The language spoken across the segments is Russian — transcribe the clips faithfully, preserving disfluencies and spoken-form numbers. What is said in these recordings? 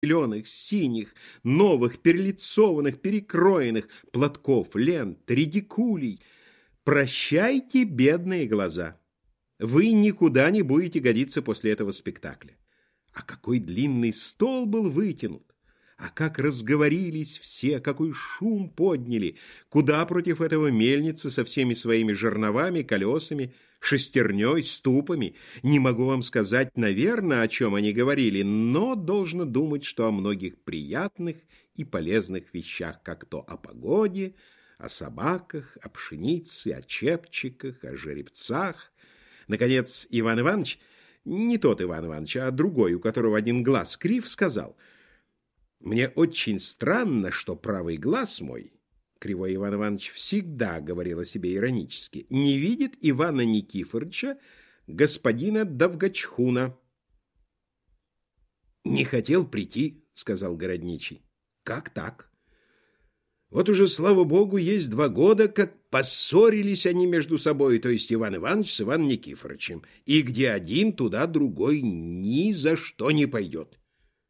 зеленых, синих, новых, перелицованных, перекроенных платков, лент, редикулей. Прощайте, бедные глаза. Вы никуда не будете годиться после этого спектакля. А какой длинный стол был вытянут! А как разговорились все, какой шум подняли! Куда против этого мельница со всеми своими жерновами, колесами, шестерней, ступами? Не могу вам сказать, наверное, о чем они говорили, но должно думать, что о многих приятных и полезных вещах, как то о погоде, о собаках, о пшенице, о чепчиках, о жеребцах. Наконец, Иван Иванович, не тот Иван Иванович, а другой, у которого один глаз крив, сказал: «Мне очень странно, что правый глаз мой, Кривой Иван Иванович всегда говорил о себе иронически, не видит Ивана Никифоровича, господина Довгачхуна». «Не хотел прийти», — сказал городничий. «Как так? Вот уже, слава богу, есть два года, как поссорились они между собой, то есть Иван Иванович с Иваном Никифоровичем, и где один, туда другой ни за что не пойдет».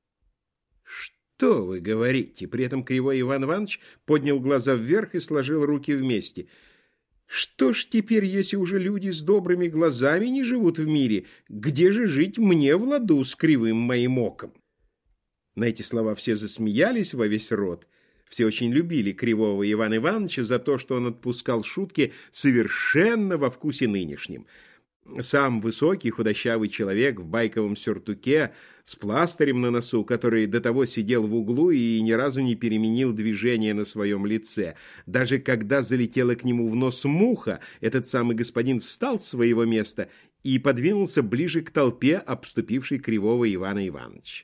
«Что вы говорите?» При этом Кривой Иван Иванович поднял глаза вверх и сложил руки вместе. «Что ж теперь, если уже люди с добрыми глазами не живут в мире, где же жить мне в ладу с кривым моим оком?» На эти слова все засмеялись во весь рот. Все очень любили Кривого Ивана Ивановича за то, что он отпускал шутки совершенно во вкусе нынешнем. Сам высокий худощавый человек в байковом сюртуке с пластырем на носу, который до того сидел в углу и ни разу не переменил движение на своем лице. Даже когда залетела к нему в нос муха, этот самый господин встал с своего места и подвинулся ближе к толпе, обступившей Кривого Ивана Ивановича.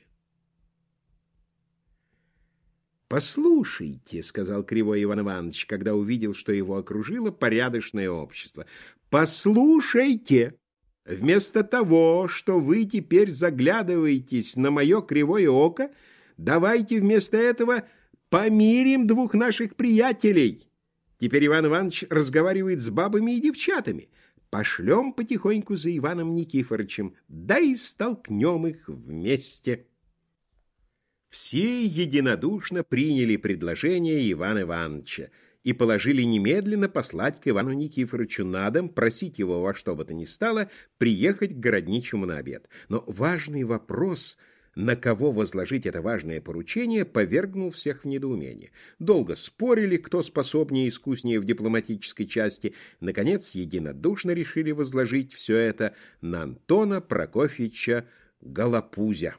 «Послушайте», — сказал Кривой Иван Иванович, когда увидел, что его окружило порядочное общество, — «послушайте, вместо того, что вы теперь заглядываетесь на мое кривое око, давайте вместо этого помирим двух наших приятелей. Теперь Иван Иванович разговаривает с бабами и девчатами. Пошлем потихоньку за Иваном Никифоровичем, да и столкнем их вместе». Все единодушно приняли предложение Ивана Ивановича и положили немедленно послать к Ивану Никифоровичу на дом, просить его во что бы то ни стало приехать к городничему на обед. Но важный вопрос, на кого возложить это важное поручение, повергнул всех в недоумение. Долго спорили, кто способнее и искуснее в дипломатической части. Наконец, единодушно решили возложить все это на Антона Прокофьевича Голопузя.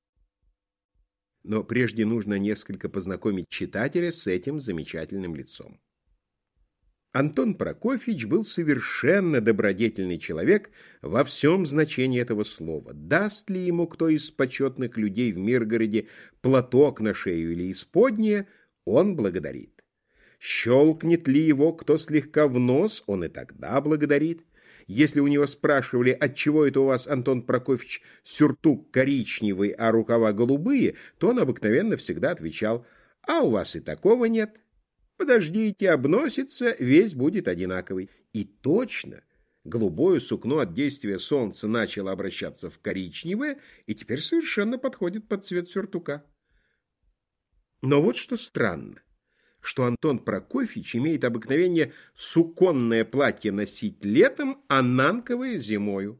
Но прежде нужно несколько познакомить читателя с этим замечательным лицом. Антон Прокофьевич был совершенно добродетельный человек во всем значении этого слова. Даст ли ему кто из почетных людей в Миргороде платок на шею или исподнее, он благодарит. Щелкнет ли его кто слегка в нос, он и тогда благодарит. Если у него спрашивали, отчего это у вас, Антон Прокофьевич, сюртук коричневый, а рукава голубые, то он обыкновенно всегда отвечал: «А у вас и такого нет. Подождите, обносится, весь будет одинаковый». И точно, голубое сукно от действия солнца начало обращаться в коричневое и теперь совершенно подходит под цвет сюртука. Но вот что странно, что Антон Прокофьевич имеет обыкновение суконное платье носить летом, а нанковое зимою.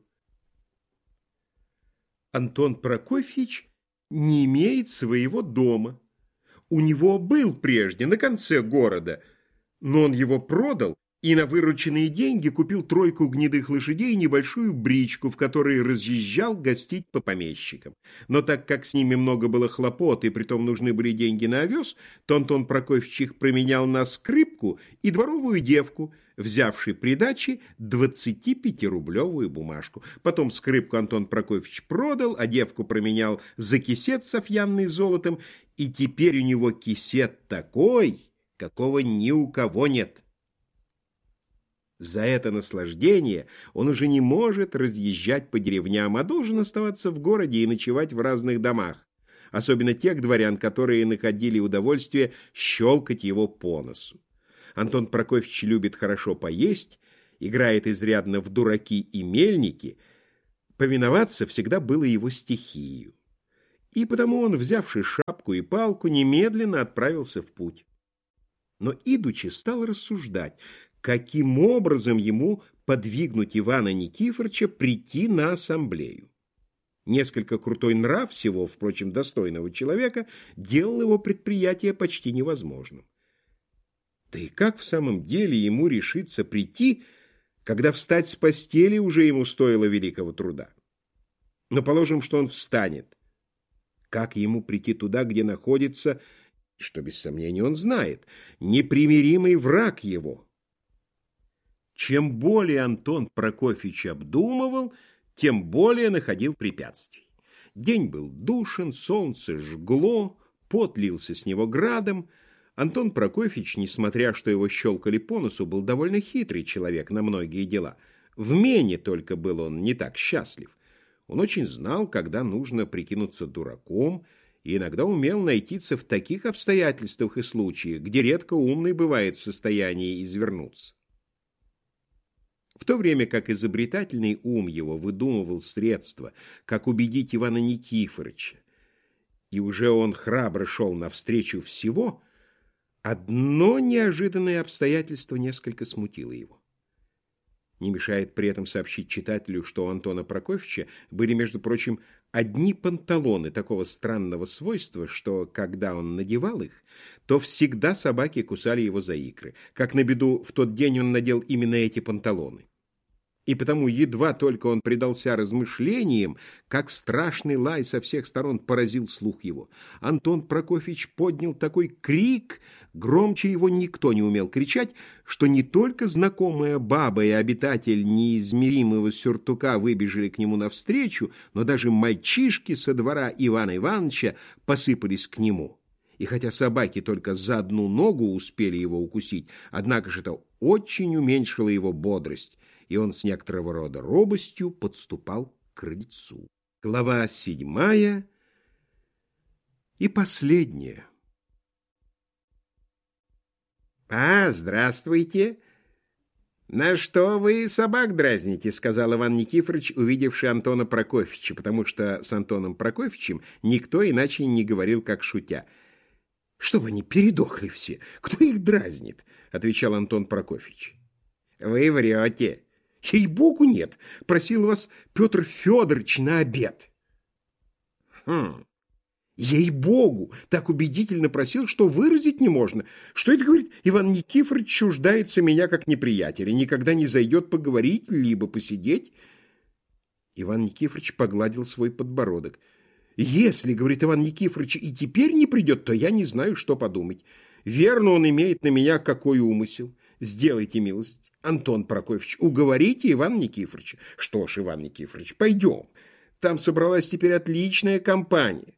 Антон Прокофьевич не имеет своего дома. У него был прежде на конце города, но он его продал и на вырученные деньги купил тройку гнедых лошадей и небольшую бричку, в которой разъезжал гостить по помещикам. Но так как с ними много было хлопот и притом нужны были деньги на овес, то Антон Прокофьевич их променял на скрипку и дворовую девку, взявший при даче двадцатипятирублевую бумажку. Потом скрипку Антон Прокофьевич продал, а девку променял за кисет софьянный золотом, и теперь у него кисет такой, какого ни у кого нет. За это наслаждение он уже не может разъезжать по деревням, а должен оставаться в городе и ночевать в разных домах, особенно тех дворян, которые находили удовольствие щелкать его по носу. Антон Прокофьевич любит хорошо поесть, играет изрядно в дураки и мельники. Повиноваться всегда было его стихией. И потому он, взявши шапку и палку, немедленно отправился в путь. Но, идучи, стал рассуждать, каким образом ему подвигнуть Ивана Никифоровича прийти на ассамблею. Несколько крутой нрав всего, впрочем, достойного человека, делал его предприятие почти невозможным. Да и как в самом деле ему решиться прийти, когда встать с постели уже ему стоило великого труда? Но положим, что он встанет. Как ему прийти туда, где находится, что без сомнения он знает, непримиримый враг его? Чем более Антон Прокофьевич обдумывал, тем более находил препятствий. День был душен, солнце жгло, пот лился с него градом. Антон Прокофьевич, несмотря что его щелкали по носу, был довольно хитрый человек на многие дела. В мене только был он не так счастлив. Он очень знал, когда нужно прикинуться дураком, и иногда умел найтиться в таких обстоятельствах и случаях, где редко умный бывает в состоянии извернуться. В то время как изобретательный ум его выдумывал средства, как убедить Ивана Никифоровича, и уже он храбро шел навстречу всего, одно неожиданное обстоятельство несколько смутило его. Не мешает при этом сообщить читателю, что у Антона Прокофьевича были, между прочим, одни панталоны такого странного свойства, что, когда он надевал их, то всегда собаки кусали его за икры. Как на беду, в тот день он надел именно эти панталоны. И потому едва только он предался размышлениям, как страшный лай со всех сторон поразил слух его. Антон Прокофьевич поднял такой крик, громче его никто не умел кричать, что не только знакомая баба и обитатель неизмеримого сюртука выбежали к нему навстречу, но даже мальчишки со двора Ивана Ивановича посыпались к нему. И хотя собаки только за одну ногу успели его укусить, однако же это очень уменьшило его бодрость, и он с некоторого рода робостью подступал к крыльцу. Глава седьмая и последняя. «А, здравствуйте! На что вы собак дразните?» — сказал Иван Никифорович, увидевший Антона Прокофьевича, потому что с Антоном Прокофьевичем никто иначе не говорил, как шутя. «Чтобы они передохли все! Кто их дразнит?» — отвечал Антон Прокофьевич. «Вы врете!» «Ей-богу, нет! Просил вас Петр Федорович на обед!» «Хм! Ей-богу! Так убедительно просил, что выразить не можно. Что это, говорит, Иван Никифорович чуждается меня как неприятеля, никогда не зайдет поговорить, либо посидеть?» Иван Никифорович погладил свой подбородок. «Если, — говорит Иван Никифорович, — и теперь не придет, то я не знаю, что подумать. Верно, он имеет на меня какой умысел. Сделайте милость, Антон Прокофьевич, уговорите Ивана Никифоровича». «Что ж, Иван Никифорович, пойдем. Там собралась теперь отличная компания».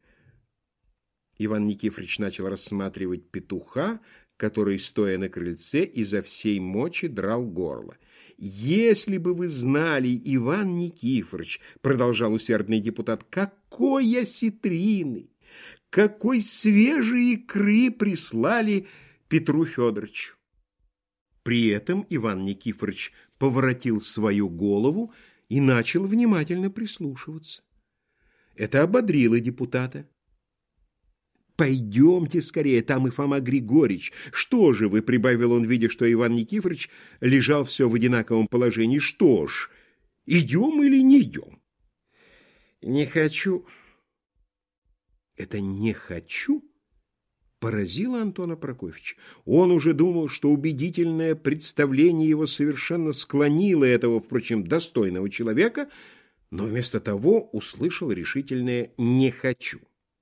Иван Никифорович начал рассматривать петуха, который, стоя на крыльце, изо всей мочи драл горло. «Если бы вы знали, Иван Никифорович, — продолжал усердный депутат, — какой осетрины, какой свежей икры прислали Петру Федоровичу!» При этом Иван Никифорович поворотил свою голову и начал внимательно прислушиваться. Это ободрило депутата. «Пойдемте скорее, там и Фома Григорьевич. Что же вы?» — прибавил он, видя, что Иван Никифорович лежал все в одинаковом положении. «Что ж, идем или не идем?» «Не хочу». Это «не хочу» поразило Антона Прокофьевича. Он уже думал, что убедительное представление его совершенно склонило этого, впрочем, достойного человека, но вместо того услышал решительное «не хочу».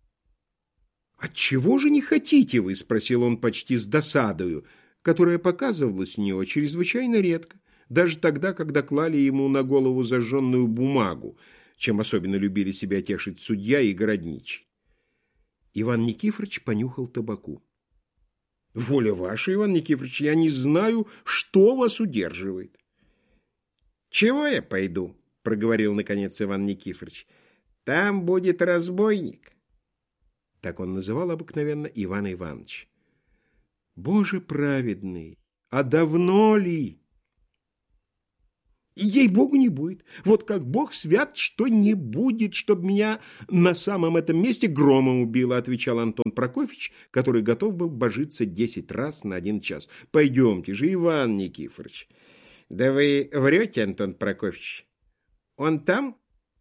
«Отчего же не хотите вы?» — спросил он почти с досадою, которая показывалась у него чрезвычайно редко, даже тогда, когда клали ему на голову зажженную бумагу, чем особенно любили себя тешить судья и городничий. Иван Никифорович понюхал табаку. «Воля ваша, Иван Никифорович, я не знаю, что вас удерживает». «Чего я пойду?» — проговорил наконец Иван Никифорович. «Там будет разбойник». Так он называл обыкновенно Ивана Ивановича. «Боже праведный, а давно ли?» Ей-богу, не будет. Вот как бог свят, что не будет, чтобы меня на самом этом месте громом убило, отвечал Антон Прокофьевич, который готов был божиться десять раз на один час. Пойдемте же, Иван Никифорович. Да вы врете, Антон Прокофьевич? Он там?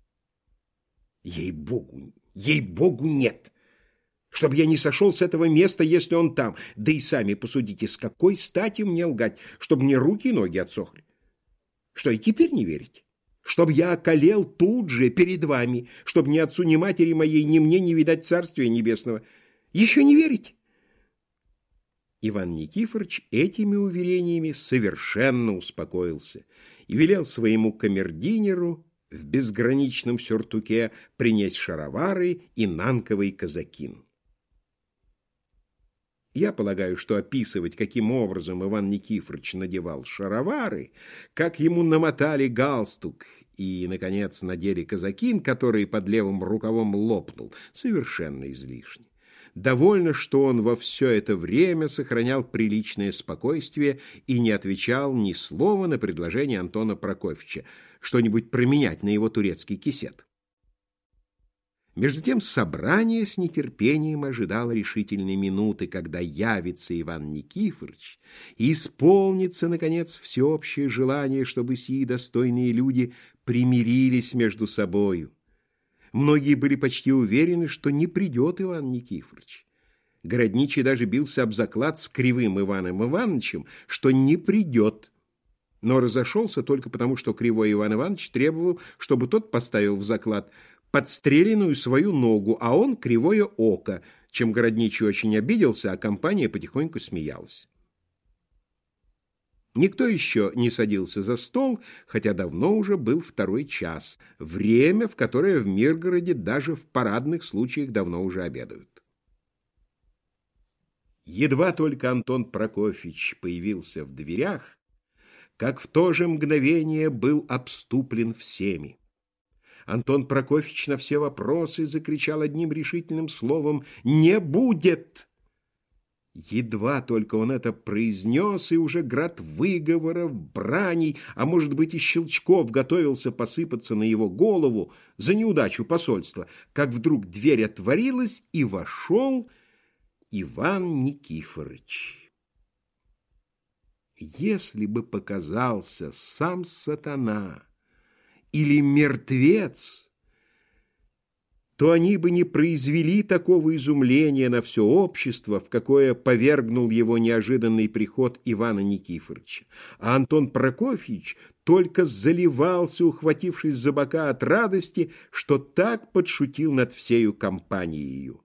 Ей-богу, ей-богу, нет. Чтобы я не сошел с этого места, если он там. Да и сами посудите, с какой стати мне лгать, чтобы мне руки и ноги отсохли. Что, и теперь не верите? Чтоб я околел тут же, перед вами, чтоб ни отцу, ни матери моей, ни мне не видать Царствия Небесного. Еще не верите? Иван Никифорович этими уверениями совершенно успокоился и велел своему камердинеру в безграничном сюртуке принять шаровары и нанковый казакин. Я полагаю, что описывать, каким образом Иван Никифорович надевал шаровары, как ему намотали галстук и, наконец, надели казакин, который под левым рукавом лопнул, совершенно излишне. Довольно, что он во все это время сохранял приличное спокойствие и не отвечал ни слова на предложение Антона Прокофьевича что-нибудь променять на его турецкий кисет. Между тем собрание с нетерпением ожидало решительной минуты, когда явится Иван Никифорович и исполнится, наконец, всеобщее желание, чтобы сии достойные люди примирились между собою. Многие были почти уверены, что не придет Иван Никифорович. Городничий даже бился об заклад с Кривым Иваном Ивановичем, что не придет, но разошелся только потому, что Кривой Иван Иванович требовал, чтобы тот поставил в заклад подстреленную свою ногу, а он кривое око, чем Городничий очень обиделся, а компания потихоньку смеялась. Никто еще не садился за стол, хотя давно уже был второй час, время, в которое в Миргороде даже в парадных случаях давно уже обедают. Едва только Антон Прокофьевич появился в дверях, как в то же мгновение был обступлен всеми. Антон Прокофьевич на все вопросы закричал одним решительным словом «Не будет!». Едва только он это произнес, и уже град выговоров, браней, а может быть и щелчков готовился посыпаться на его голову за неудачу посольства, как вдруг дверь отворилась, и вошел Иван Никифорович. Если бы показался сам сатана или мертвец, то они бы не произвели такого изумления на все общество, в какое повергнул его неожиданный приход Ивана Никифоровича. А Антон Прокофьевич только заливался, ухватившись за бока от радости, что так подшутил над всею компанией.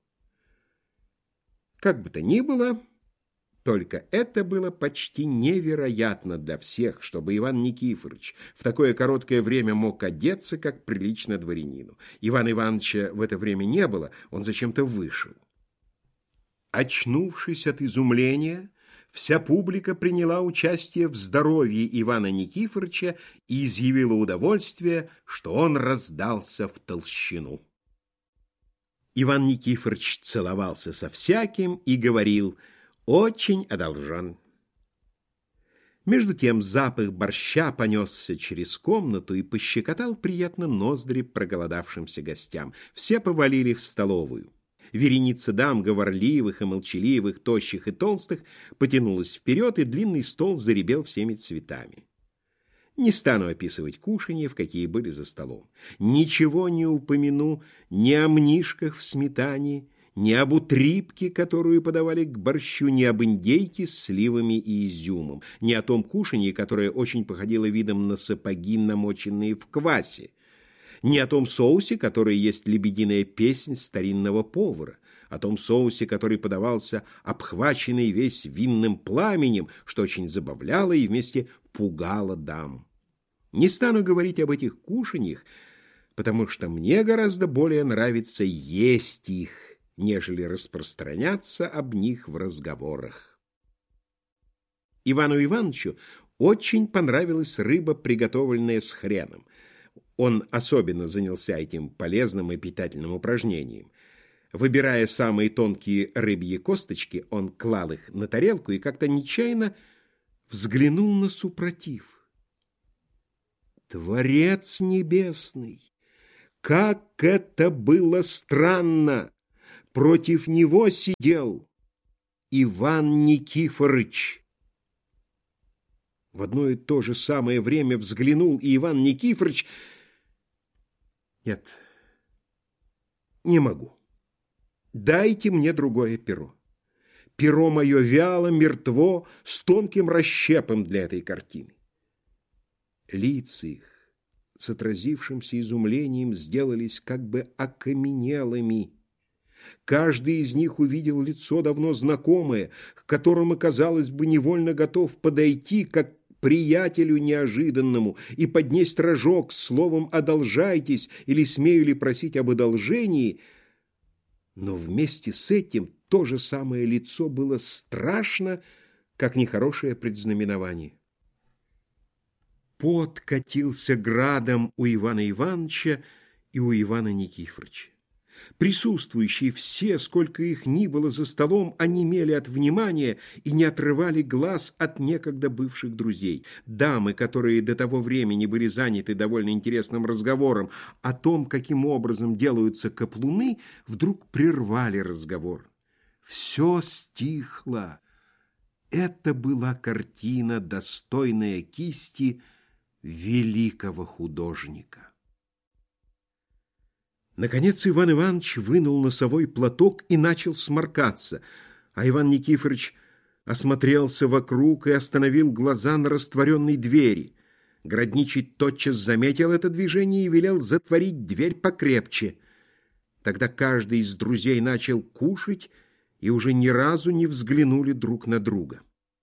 Как бы то ни было, только это было почти невероятно для всех, чтобы Иван Никифорович в такое короткое время мог одеться, как прилично дворянину. Ивана Ивановича в это время не было, он зачем-то вышел. Очнувшись от изумления, вся публика приняла участие в здоровье Ивана Никифоровича и изъявила удовольствие, что он раздался в толщину. Иван Никифорович целовался со всяким и говорил: «Очень одолжен». Между тем запах борща понесся через комнату и пощекотал приятно ноздри проголодавшимся гостям. Все повалили в столовую. Вереница дам, говорливых и молчаливых, тощих и толстых, потянулась вперед, и длинный стол заребел всеми цветами. Не стану описывать кушанья, в какие были за столом. Ничего не упомяну ни о мнишках в сметане, ни об утрипке, которую подавали к борщу, ни об индейке с сливами и изюмом, ни о том кушанье, которое очень походило видом на сапоги, намоченные в квасе, ни о том соусе, который есть лебединая песнь старинного повара, о том соусе, который подавался обхваченный весь винным пламенем, что очень забавляло и вместе пугало дам. Не стану говорить об этих кушаньях, потому что мне гораздо более нравится есть их, нежели распространяться об них в разговорах. Ивану Ивановичу очень понравилась рыба, приготовленная с хреном. Он особенно занялся этим полезным и питательным упражнением. Выбирая самые тонкие рыбьи косточки, он клал их на тарелку и как-то нечаянно взглянул на супротив. Творец небесный! Как это было странно! Против него сидел Иван Никифорыч. В одно и то же самое время взглянул и Иван Никифорыч. Нет, не могу. Дайте мне другое перо. Перо мое вяло, мертво, с тонким расщепом для этой картины. Лица их с отразившимся изумлением сделались как бы окаменелыми. Каждый из них увидел лицо давно знакомое, к которому, казалось бы, невольно готов подойти, как приятелю неожиданному, и поднесть рожок с словом «одолжайтесь» или «смею ли просить об одолжении». Но вместе с этим то же самое лицо было страшно, как нехорошее предзнаменование. Пот катился градом у Ивана Ивановича и у Ивана Никифорыча. Присутствующие все, сколько их ни было за столом, онемели от внимания и не отрывали глаз от некогда бывших друзей. Дамы, которые до того времени были заняты довольно интересным разговором о том, каким образом делаются каплуны, вдруг прервали разговор. Все стихло. Это была картина, достойная кисти великого художника. Наконец Иван Иванович вынул носовой платок и начал сморкаться, а Иван Никифорович осмотрелся вокруг и остановил глаза на растворенной двери. Городничий тотчас заметил это движение и велел затворить дверь покрепче. Тогда каждый из друзей начал кушать и уже ни разу не взглянули друг на друга.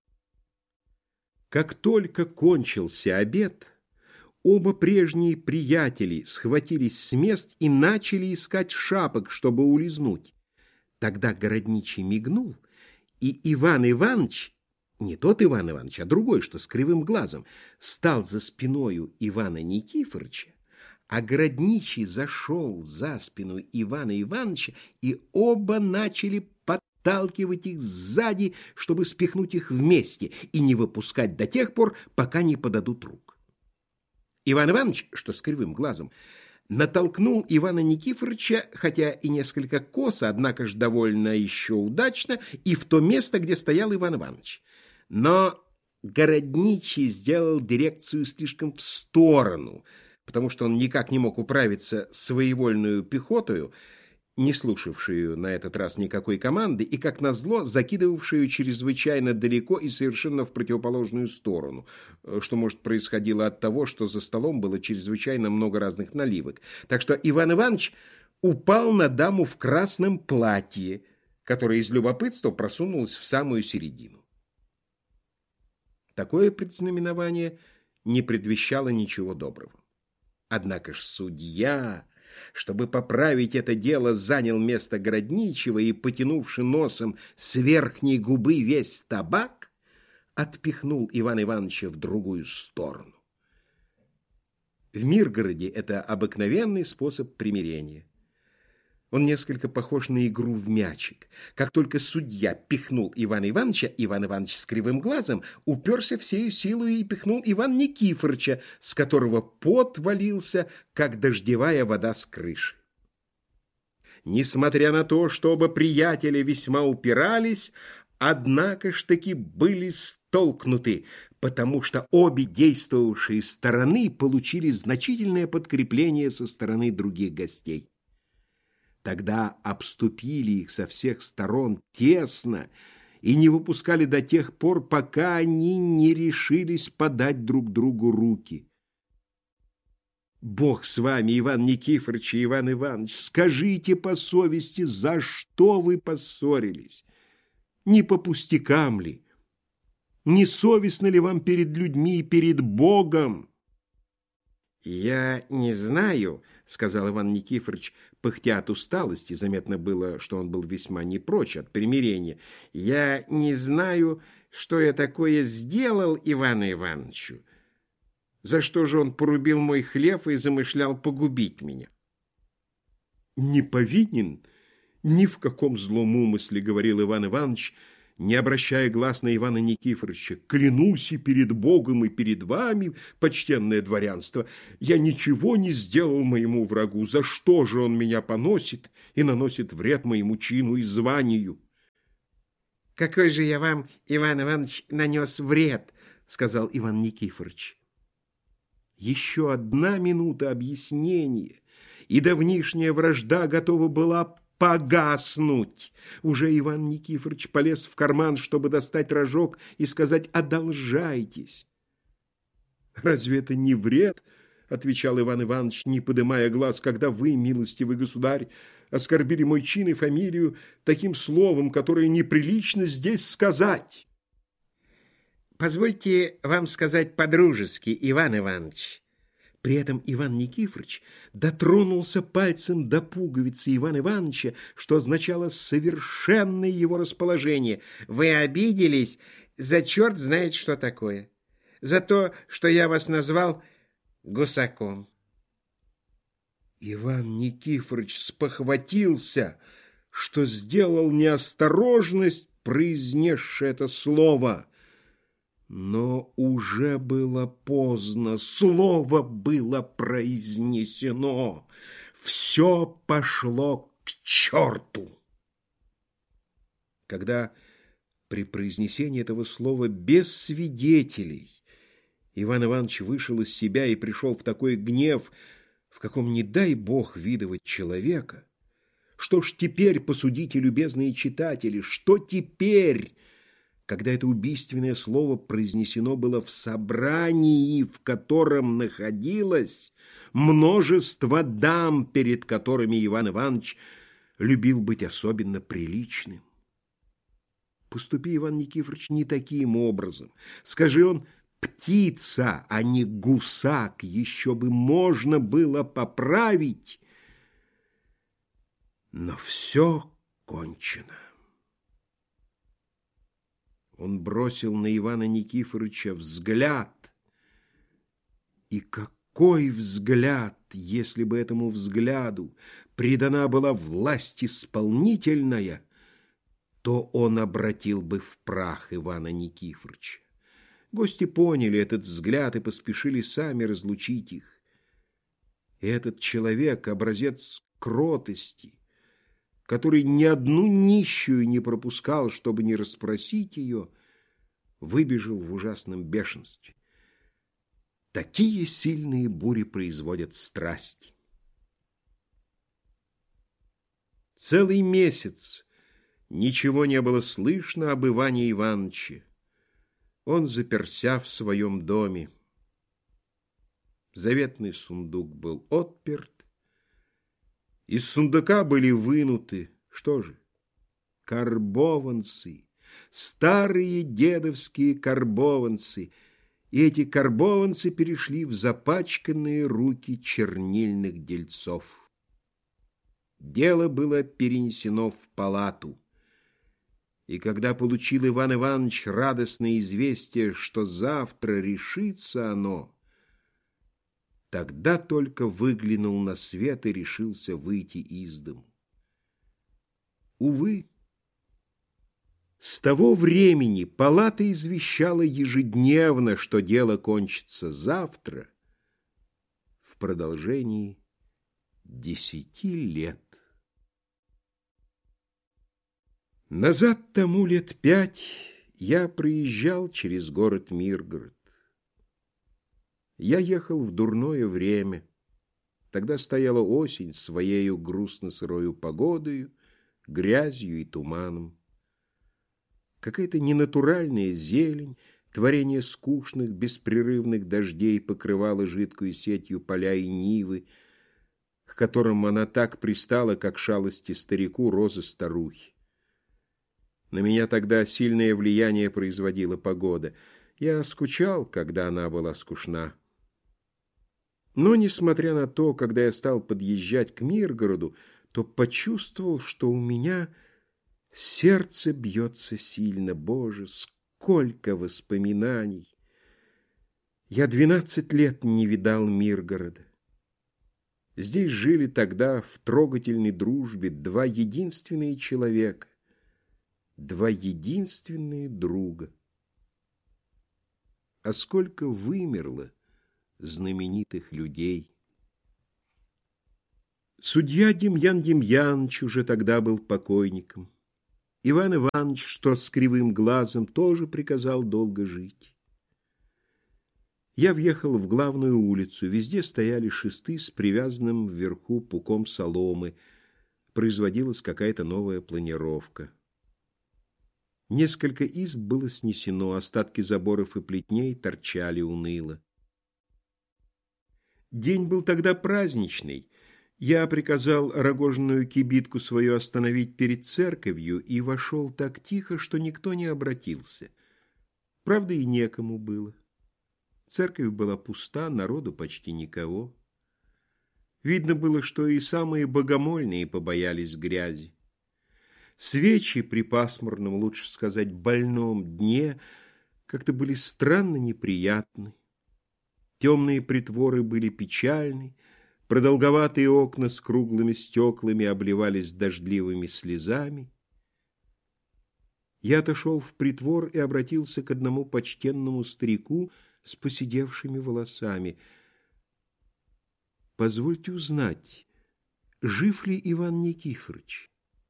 Как только кончился обед, оба прежние приятели схватились с мест и начали искать шапок, чтобы улизнуть. Тогда городничий мигнул, и Иван Иванович, не тот Иван Иванович, а другой, что с кривым глазом, стал за спиною Ивана Никифорыча, а городничий зашел за спину Ивана Ивановича, и оба начали подталкивать их сзади, чтобы спихнуть их вместе и не выпускать до тех пор, пока не подадут рук. Иван Иванович, что с кривым глазом, натолкнул Ивана Никифорыча, хотя и несколько косо, однако ж довольно еще удачно, и в то место, где стоял Иван Иванович. Но городничий сделал дирекцию слишком в сторону, потому что он никак не мог управиться своевольную пехотою, не слушавшую на этот раз никакой команды и, как назло, закидывавшую чрезвычайно далеко и совершенно в противоположную сторону, что, может, происходило от того, что за столом было чрезвычайно много разных наливок. Так что Иван Иванович упал на даму в красном платье, которая из любопытства просунулась в самую середину. Такое предзнаменование не предвещало ничего доброго. Однако ж судья, чтобы поправить это дело, занял место городничего и, потянувши носом с верхней губы весь табак, отпихнул Ивана Ивановича в другую сторону. В Миргороде это обыкновенный способ примирения. Он несколько похож на игру в мячик. Как только судья пихнул Ивана Ивановича, Иван Иванович с кривым глазом уперся всею силой и пихнул Ивана Никифорыча, с которого пот валился, как дождевая вода с крыши. Несмотря на то, что оба приятеля весьма упирались, однако ж таки были столкнуты, потому что обе действовавшие стороны получили значительное подкрепление со стороны других гостей. Тогда обступили их со всех сторон тесно и не выпускали до тех пор, пока они не решились подать друг другу руки. Бог с вами, Иван Никифорович и Иван Иванович, скажите по совести, за что вы поссорились? Не по пустякам ли? Не совестно ли вам перед людьми и перед Богом? «Я не знаю», — сказал Иван Никифорович, пыхтя от усталости, заметно было, что он был весьма не прочь от примирения. «Я не знаю, что я такое сделал Ивану Ивановичу. За что же он порубил мой хлев и замышлял погубить меня?» «Не повинен ни в каком злом умысле», — говорил Иван Иванович, не обращая глаз на Ивана Никифоровича: «Клянусь и перед Богом, и перед вами, почтенное дворянство, я ничего не сделал моему врагу. За что же он меня поносит и наносит вред моему чину и званию?» «Какой же я вам, Иван Иванович, нанес вред?» — сказал Иван Никифорович. Еще одна минута объяснения, и давнишняя вражда готова была погаснуть. Уже Иван Никифорович полез в карман, чтобы достать рожок и сказать: «Одолжайтесь». «Разве это не вред?» — отвечал Иван Иванович, не подымая глаз, «когда вы, милостивый государь, оскорбили мой чин и фамилию таким словом, которое неприлично здесь сказать». «Позвольте вам сказать по-дружески, Иван Иванович». При этом Иван Никифорович дотронулся пальцем до пуговицы Ивана Ивановича, что означало совершенное его расположение. «Вы обиделись за черт знает что такое. За то, что я вас назвал гусаком». Иван Никифорович спохватился, что сделал неосторожность, произнесши это слово. Но уже было поздно, слово было произнесено, все пошло к черту. Когда при произнесении этого слова без свидетелей Иван Иванович вышел из себя и пришел в такой гнев, в каком не дай Бог видывать человека, что ж теперь, посудите, любезные читатели, что теперь, когда это убийственное слово произнесено было в собрании, в котором находилось множество дам, перед которыми Иван Иванович любил быть особенно приличным? Поступи Иван Никифорович не таким образом. Скажи он «птица», а не «гусак», еще бы можно было поправить. Но все кончено. Он бросил на Ивана Никифоровича взгляд. И какой взгляд, если бы этому взгляду придана была власть исполнительная, то он обратил бы в прах Ивана Никифоровича. Гости поняли этот взгляд и поспешили сами разлучить их. И этот человек, образец кротости, который ни одну нищую не пропускал, чтобы не расспросить ее, выбежал в ужасном бешенстве. Такие сильные бури производят страсти. Целый месяц ничего не было слышно об Иване Ивановиче. Он заперся в своем доме. Заветный сундук был отперт. Из сундука были вынуты, что же, карбованцы, старые дедовские карбованцы, и эти карбованцы перешли в запачканные руки чернильных дельцов. Дело было перенесено в палату, и когда получил Иван Иванович радостное известие, что завтра решится оно, тогда только выглянул на свет и решился выйти из дому. Увы, с того времени палата извещала ежедневно, что дело кончится завтра, в продолжении десяти лет. Назад тому лет пять я проезжал через город Миргород. Я ехал в дурное время. Тогда стояла осень своею грустно-сырою погодою, грязью и туманом. Какая-то ненатуральная зелень, творение скучных, беспрерывных дождей покрывала жидкую сетью поля и нивы, к которым она так пристала, как шалости старику розы старухи. На меня тогда сильное влияние производила погода. Я скучал, когда она была скучна. Но, несмотря на то, когда я стал подъезжать к Миргороду, то почувствовал, что у меня сердце бьется сильно. Боже, сколько воспоминаний! Я двенадцать лет не видал Миргорода. Здесь жили тогда в трогательной дружбе два единственные человека. два единственные друга. А сколько вымерло знаменитых людей! Судья Демьян Демьяныч уже тогда был покойником. Иван Иванович, что с кривым глазом, тоже приказал долго жить. Я въехал в главную улицу. Везде стояли шесты с привязанным вверху пуком соломы. Производилась какая-то новая планировка. Несколько изб было снесено, остатки заборов и плетней торчали уныло. День был тогда праздничный. Я приказал рогожную кибитку свою остановить перед церковью и вошел так тихо, что никто не обратился. Правда, и некому было. Церковь была пуста, народу почти никого. Видно было, что и самые богомольные побоялись грязи. Свечи при пасмурном, лучше сказать, больном дне как-то были странно неприятны. Темные притворы были печальны, продолговатые окна с круглыми стеклами обливались дождливыми слезами. Я отошел в притвор и обратился к одному почтенному старику с поседевшими волосами. «Позвольте узнать, жив ли Иван Никифорович?»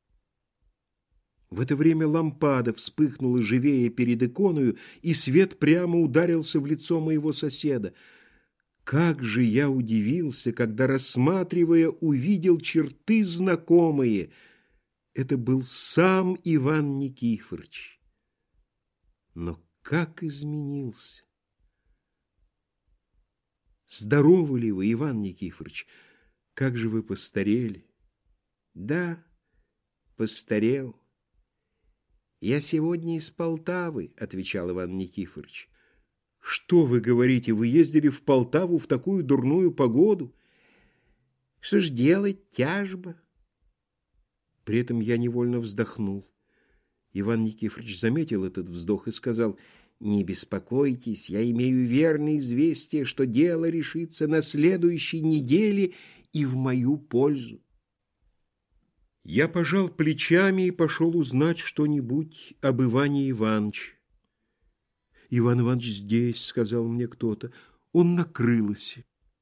В это время лампада вспыхнула живее перед иконою, и свет прямо ударился в лицо моего соседа. Как же я удивился, когда, рассматривая, увидел черты знакомые. Это был сам Иван Никифорович. Но как изменился! Здоровы ли вы, Иван Никифорович? Как же вы постарели? Да, постарел. Я сегодня из Полтавы, отвечал Иван Никифорович. Что вы говорите, вы ездили в Полтаву в такую дурную погоду? Что ж делать, тяжба. При этом я невольно вздохнул. Иван Никифорович заметил этот вздох и сказал: «Не беспокойтесь, я имею верное известие, что дело решится на следующей неделе и в мою пользу». Я пожал плечами и пошел узнать что-нибудь об Иване Ивановиче. «Иван Иванович здесь», — сказал мне кто-то, — «он на Крылосе».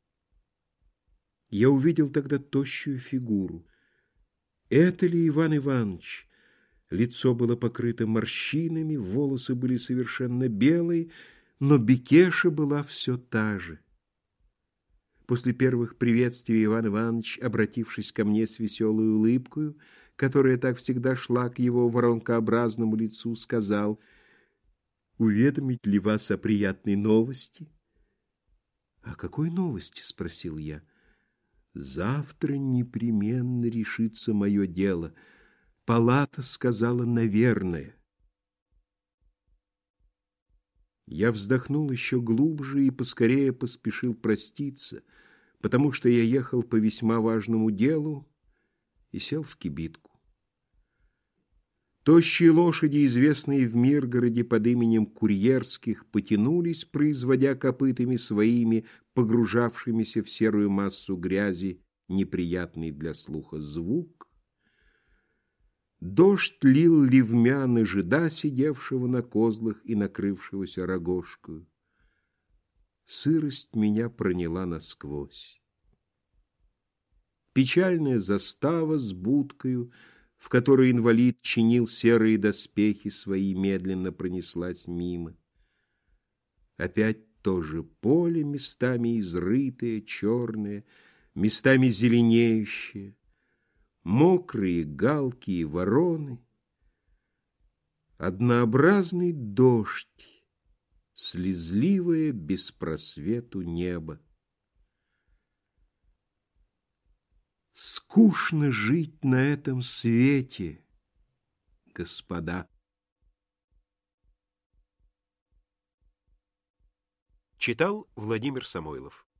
Я увидел тогда тощую фигуру. Это ли Иван Иванович? Лицо было покрыто морщинами, волосы были совершенно белые, но Бекеша была все та же. После первых приветствий Иван Иванович, обратившись ко мне с веселой улыбкою, которая так всегда шла к его воронкообразному лицу, сказал: «Уведомить ли вас о приятной новости?» «О какой новости?» — спросил я. «Завтра непременно решится мое дело. Палата сказала, наверное». Я вздохнул еще глубже и поскорее поспешил проститься, потому что я ехал по весьма важному делу и сел в кибитку. Тощие лошади, известные в Миргороде под именем Курьерских, потянулись, производя копытами своими, погружавшимися в серую массу грязи, неприятный для слуха звук. Дождь лил ливмя на жида, сидевшего на козлах и накрывшегося рогожкою. Сырость меня проняла насквозь. Печальная застава с будкою, в которой инвалид чинил серые доспехи свои, медленно пронеслась мимо. Опять то же поле, местами изрытое, черное, местами зеленеющее, мокрые галки и вороны, однообразный дождь, слезливое без просвету небо. Скучно жить на этом свете, господа. Читал Владимир Самойлов.